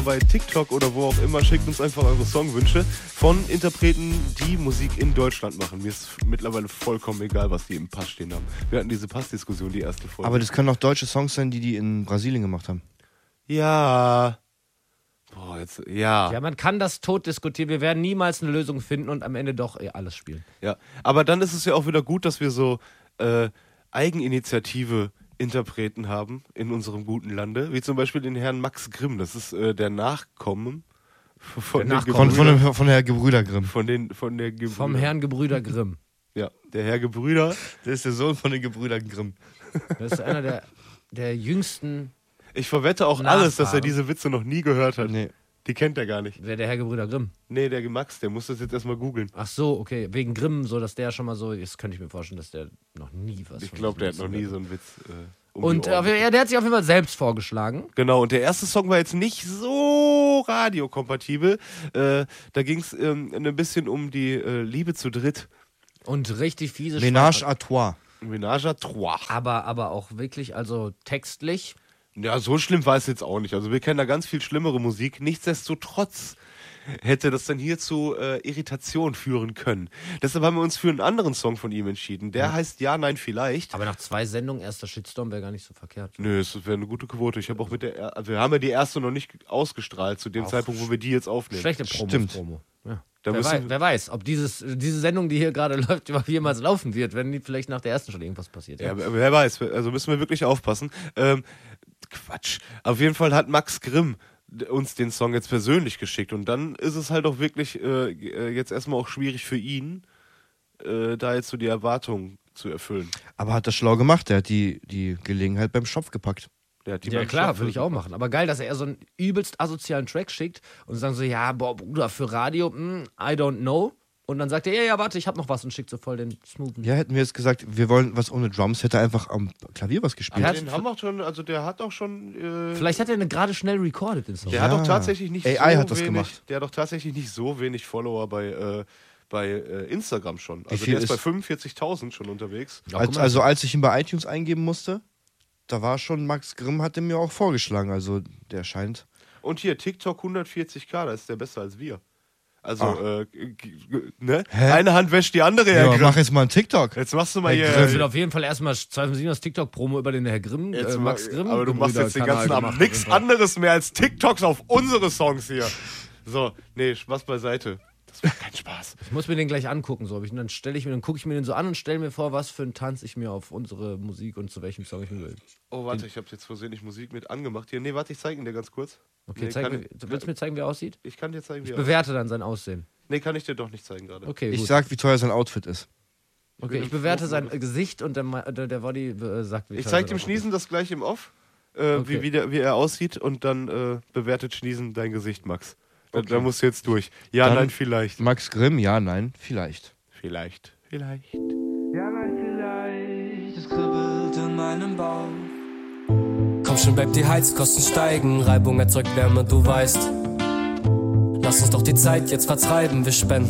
bei TikTok oder wo auch immer, schickt uns einfach eure Songwünsche von Interpreten, die Musik in Deutschland machen. Mir ist mittlerweile vollkommen egal, was die im Pass stehen haben. Wir hatten diese Passdiskussion, die erste Folge. Aber das können auch deutsche Songs sein, die in Brasilien gemacht haben. Ja. Ja, man kann das tot diskutieren. Wir werden niemals eine Lösung finden und am Ende doch alles spielen. Ja, aber dann ist es ja auch wieder gut, dass wir so Eigeninitiative Interpreten haben in unserem guten Lande, wie zum Beispiel den Herrn Max Grimm. Das ist der Nachkommen von der Gebrüder Grimm. Vom Herrn Gebrüder Grimm. Ja, der Herr Gebrüder. Der ist der Sohn von den Gebrüdern Grimm. Das ist einer der jüngsten. Ich verwette auch alles, dass er diese Witze noch nie gehört hat. Nee. Die kennt er gar nicht. Wer der Herr Gebrüder Grimm? Nee, der Max, der muss das jetzt erstmal googeln. Ach so, okay. Wegen Grimm, so dass der schon mal so. Das könnte ich mir vorstellen, dass der noch nie was. Ich glaube, der hat noch nie so einen Witz. Und der hat sich auf jeden Fall selbst vorgeschlagen. Genau, und der erste Song war jetzt nicht so radiokompatibel. Da ging es ein bisschen um die Liebe zu dritt. Und richtig fiese Ménage à trois. Ménage à trois. Aber auch wirklich, also textlich. Ja, so schlimm war es jetzt auch nicht. Also wir kennen da ganz viel schlimmere Musik. Nichtsdestotrotz hätte das dann hier zu Irritation führen können. Deshalb haben wir uns für einen anderen Song von ihm entschieden. Der heißt Ja, Nein, Vielleicht. Aber nach 2 Sendungen erster Shitstorm wäre gar nicht so verkehrt. Nö, es wäre eine gute Quote. Ich habe auch wir haben ja die erste noch nicht ausgestrahlt, zu dem Zeitpunkt, wo wir die jetzt aufnehmen. Schlechte Promo. Ja. Wer weiß, ob diese Sendung, die hier gerade läuft, jemals laufen wird, wenn vielleicht nach der ersten schon irgendwas passiert. Ja, wer weiß. Also müssen wir wirklich aufpassen. Quatsch. Auf jeden Fall hat Max Grimm uns den Song jetzt persönlich geschickt und dann ist es halt auch wirklich jetzt erstmal auch schwierig für ihn, da jetzt so die Erwartungen zu erfüllen. Aber hat das schlau gemacht, der hat die Gelegenheit beim Schopf gepackt. Ja klar, würde ich auch machen. Aber geil, dass er so einen übelst asozialen Track schickt und sagen so, ja, boah, Bruder, für Radio, I don't know. Und dann sagt er, ja, warte, ich hab noch was und schickt so voll den smoothen. Ja, hätten wir jetzt gesagt, wir wollen was ohne Drums, hätte er einfach am Klavier was gespielt. Den haben auch schon, also der hat auch schon... Vielleicht hat er gerade schnell recorded den Song. Der hat doch tatsächlich nicht AI hat das gemacht. Der hat doch tatsächlich nicht so wenig Follower bei Instagram schon. Also viel der ist bei ist- 45.000 schon unterwegs. Ja, Als ich ihn bei iTunes eingeben musste, da war schon Max Grimm, hat er mir auch vorgeschlagen. Also der scheint... Und hier, TikTok 140k, da ist der besser als wir. Also, ne? Eine Hand wäscht die andere, Herr Ja, Grimm. mach jetzt mal einen TikTok. Jetzt machst du mal Herr hier... Grimm. Ich will auf jeden Fall erstmal 2007 das TikTok-Promo über den Herr Grimm, Jetzt Max Grimm. Aber du machst jetzt den Gebrüder-Kanal ganzen Abend gemacht, nichts auf jeden Fall. anderes mehr als TikToks auf unsere Songs hier. So, nee, Spaß beiseite. Das war kein Spaß. Ich muss mir den gleich angucken, so. Dann gucke ich mir den so an und stelle mir vor, was für einen Tanz ich mir auf unsere Musik und zu welchem Song ich mir will. Oh, warte, ich habe jetzt versehentlich Musik mit angemacht. Hier, nee, warte, ich zeige ihn dir ganz kurz. Okay, Nee, du willst mir zeigen, wie er aussieht? Ich kann dir zeigen, wie Ich er bewerte dann sein Aussehen. Nee, kann ich dir doch nicht zeigen gerade. Okay, Ich gut. sag, wie teuer sein Outfit ist. Okay, ich bewerte sein Gesicht und der Body sagt, wie Ich teuer zeig sein dem Schniesen das gleich im Off, Okay. wie er aussieht und dann bewertet Schniesen dein Gesicht, Max. Okay. Da musst du jetzt durch. Ja, Dann- nein, vielleicht. Max Grimm, ja, nein, vielleicht. Vielleicht. Vielleicht. Ja, nein, vielleicht. Es kribbelt in meinem Bauch. Komm schon, bleib, die Heizkosten steigen. Reibung erzeugt Wärme, du weißt. Lass uns doch die Zeit jetzt vertreiben. Wir spenden